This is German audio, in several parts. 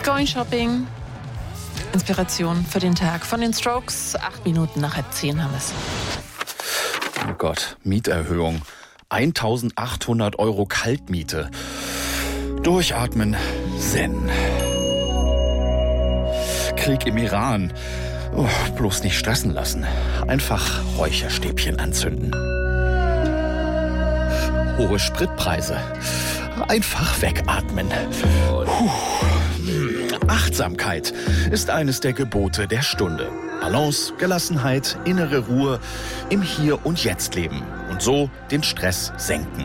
Going Shopping. Inspiration für den Tag von den Strokes. 8 Minuten nach 9:30 haben wir es. Oh Gott, Mieterhöhung. 1.800 € Kaltmiete. Durchatmen, Zen. Krieg im Iran. Oh, bloß nicht stressen lassen. Einfach Räucherstäbchen anzünden. Hohe Spritpreise. Einfach wegatmen. Puh. Achtsamkeit ist eines der Gebote der Stunde. Balance, Gelassenheit, innere Ruhe, im Hier und Jetzt leben und so den Stress senken.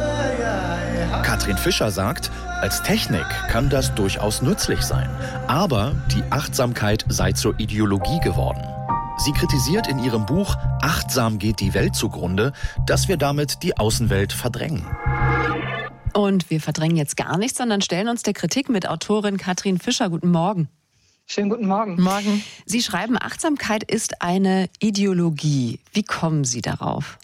Katrin Fischer sagt, als Technik kann das durchaus nützlich sein, aber die Achtsamkeit sei zur Ideologie geworden. Sie kritisiert in ihrem Buch Achtsam geht die Welt zugrunde, dass wir damit die Außenwelt verdrängen. Und wir verdrängen jetzt gar nichts, sondern stellen uns der Kritik mit Autorin Katrin Fischer. Guten Morgen. Schönen guten Morgen. Morgen. Sie schreiben, Achtsamkeit ist eine Ideologie. Wie kommen Sie darauf?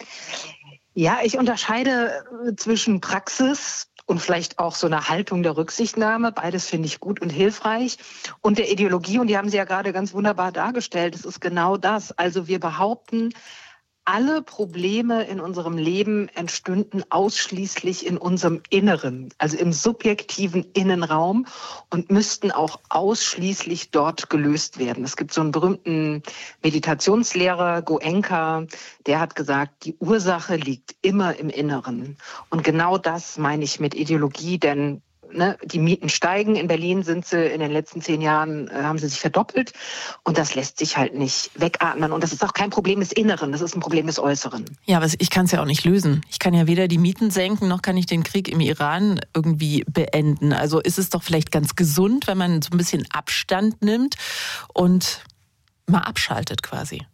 Ja, ich unterscheide zwischen Praxis und vielleicht auch so einer Haltung der Rücksichtnahme. Beides finde ich gut und hilfreich. Und der Ideologie, und die haben Sie ja gerade ganz wunderbar dargestellt, es ist genau das. Also wir behaupten, alle Probleme in unserem Leben entstünden ausschließlich in unserem Inneren, also im subjektiven Innenraum und müssten auch ausschließlich dort gelöst werden. Es gibt so einen berühmten Meditationslehrer, Goenka, der hat gesagt, die Ursache liegt immer im Inneren. Und genau das meine ich mit Ideologie, denn die Mieten steigen. In Berlin sind sie in den letzten 10 Jahren, haben sie sich verdoppelt. Und das lässt sich halt nicht wegatmen. Und das ist auch kein Problem des Inneren, das ist ein Problem des Äußeren. Ja, aber ich kann es ja auch nicht lösen. Ich kann ja weder die Mieten senken, noch kann ich den Krieg im Iran irgendwie beenden. Also ist es doch vielleicht ganz gesund, wenn man so ein bisschen Abstand nimmt und mal abschaltet quasi.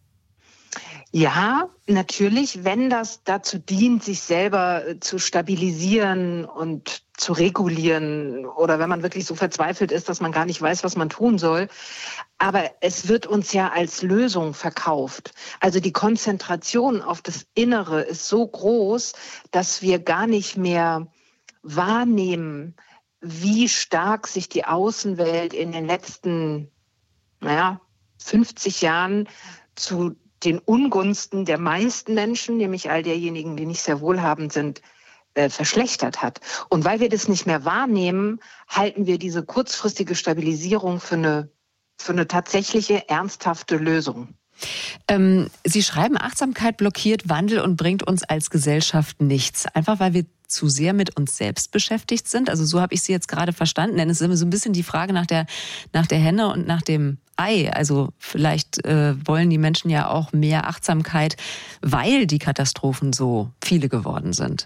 Ja, natürlich, wenn das dazu dient, sich selber zu stabilisieren und zu regulieren oder wenn man wirklich so verzweifelt ist, dass man gar nicht weiß, was man tun soll. Aber es wird uns ja als Lösung verkauft. Also die Konzentration auf das Innere ist so groß, dass wir gar nicht mehr wahrnehmen, wie stark sich die Außenwelt in den letzten 50 Jahren zu den Ungunsten der meisten Menschen, nämlich all derjenigen, die nicht sehr wohlhabend sind, verschlechtert hat. Und weil wir das nicht mehr wahrnehmen, halten wir diese kurzfristige Stabilisierung für eine tatsächliche, ernsthafte Lösung. Sie schreiben, Achtsamkeit blockiert Wandel und bringt uns als Gesellschaft nichts. Einfach weil wir zu sehr mit uns selbst beschäftigt sind. Also so habe ich Sie jetzt gerade verstanden. Denn es ist immer so ein bisschen die Frage nach der Henne und nach dem Ei. Also vielleicht wollen die Menschen ja auch mehr Achtsamkeit, weil die Katastrophen so viele geworden sind.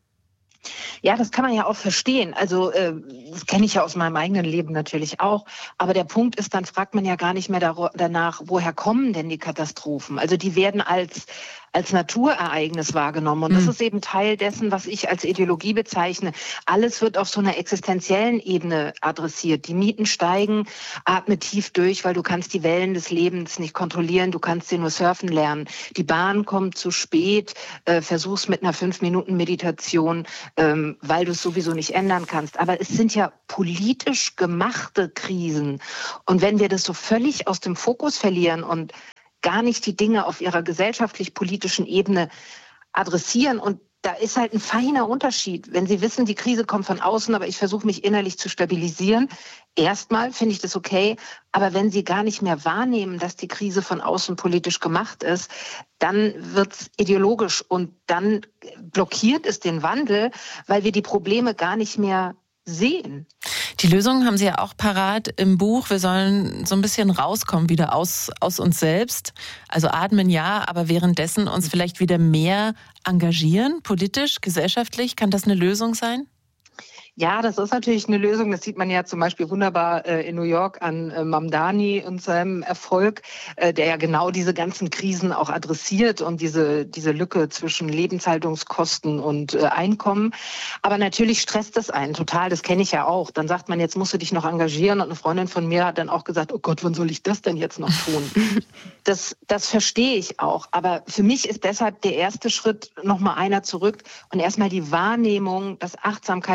Ja, das kann man ja auch verstehen. Also das kenne ich ja aus meinem eigenen Leben natürlich auch. Aber der Punkt ist, dann fragt man ja gar nicht mehr danach, woher kommen denn die Katastrophen? Also die werden als Naturereignis wahrgenommen. Und das ist eben Teil dessen, was ich als Ideologie bezeichne. Alles wird auf so einer existenziellen Ebene adressiert. Die Mieten steigen, atme tief durch, weil du kannst die Wellen des Lebens nicht kontrollieren. Du kannst sie nur surfen lernen. Die Bahn kommt zu spät, versuch's mit einer 5-Minuten-Meditation, weil du es sowieso nicht ändern kannst. Aber es sind ja politisch gemachte Krisen. Und wenn wir das so völlig aus dem Fokus verlieren und gar nicht die Dinge auf ihrer gesellschaftlich-politischen Ebene adressieren. Und da ist halt ein feiner Unterschied. Wenn Sie wissen, die Krise kommt von außen, aber ich versuche mich innerlich zu stabilisieren. Erstmal finde ich das okay. Aber wenn Sie gar nicht mehr wahrnehmen, dass die Krise von außen politisch gemacht ist, dann wird's ideologisch und dann blockiert es den Wandel, weil wir die Probleme gar nicht mehr sehen. Die Lösung haben Sie ja auch parat im Buch. Wir sollen so ein bisschen rauskommen wieder aus uns selbst. Also atmen ja, aber währenddessen uns vielleicht wieder mehr engagieren, politisch, gesellschaftlich. Kann das eine Lösung sein? Ja, das ist natürlich eine Lösung. Das sieht man ja zum Beispiel wunderbar in New York an Mamdani und seinem Erfolg, der ja genau diese ganzen Krisen auch adressiert und diese Lücke zwischen Lebenshaltungskosten und Einkommen. Aber natürlich stresst das einen total. Das kenne ich ja auch. Dann sagt man, jetzt musst du dich noch engagieren. Und eine Freundin von mir hat dann auch gesagt, oh Gott, wann soll ich das denn jetzt noch tun? Das verstehe ich auch. Aber für mich ist deshalb der erste Schritt nochmal einer zurück und erstmal die Wahrnehmung, dass Achtsamkeit zu einer Ideologie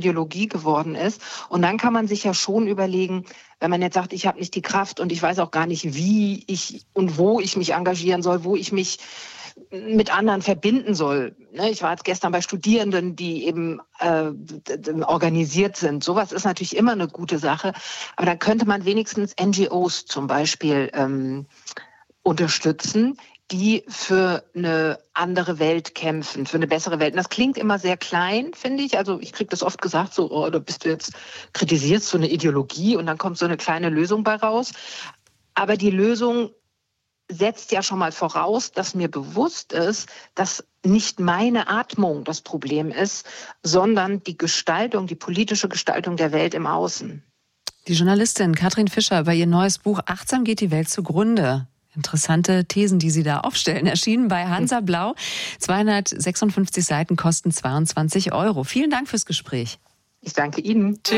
Ideologie geworden ist. Und dann kann man sich ja schon überlegen, wenn man jetzt sagt, ich habe nicht die Kraft und ich weiß auch gar nicht, wie ich und wo ich mich engagieren soll, wo ich mich mit anderen verbinden soll. Ich war jetzt gestern bei Studierenden, die eben organisiert sind. Sowas ist natürlich immer eine gute Sache. Aber dann könnte man wenigstens NGOs zum Beispiel unterstützen, die für eine andere Welt kämpfen, für eine bessere Welt. Und das klingt immer sehr klein, finde ich. Also ich kriege das oft gesagt, so, oh, da bist du jetzt, kritisierst so eine Ideologie und dann kommt so eine kleine Lösung bei raus. Aber die Lösung setzt ja schon mal voraus, dass mir bewusst ist, dass nicht meine Atmung das Problem ist, sondern die Gestaltung, die politische Gestaltung der Welt im Außen. Die Journalistin Katrin Fischer über ihr neues Buch Achtsam geht die Welt zugrunde. Interessante Thesen, die sie da aufstellen. Erschienen bei Hansa Blau. 256 Seiten kosten 22 €. Vielen Dank fürs Gespräch. Ich danke Ihnen. Tschüss.